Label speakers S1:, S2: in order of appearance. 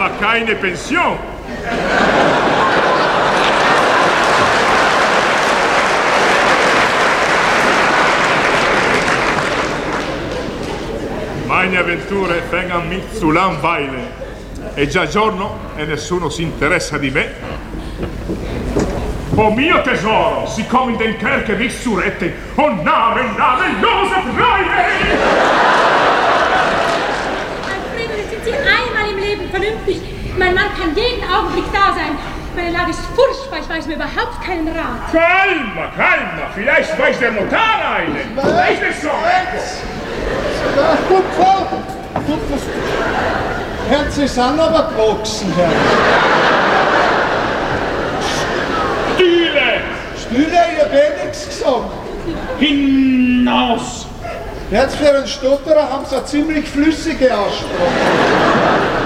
S1: aber keine Pension. Meine avventure vengono mi zu langweilen. È già giorno e nessuno si interessa di me. Oh mio tesoro, siccome in den Kerker nicht zu retten, oh namenlose Freie!
S2: Alfredo, jetzt sind Sie einmal im Leben vernünftig. Mein Mann kann jeden Augenblick da sein. Meine Lage ist furchtbar, ich weiß mir überhaupt keinen Rat.
S1: Calma, vielleicht weiß der Notar einen. Weiß es so.
S3: Ja, gut, Frau. Gut, das Herz ist auch aber gewachsen, Herr. Stühle, ich hab eh nichts gesagt.
S1: Hinaus!
S3: Jetzt für einen Stotterer haben sie eine ziemlich flüssige Aussprache.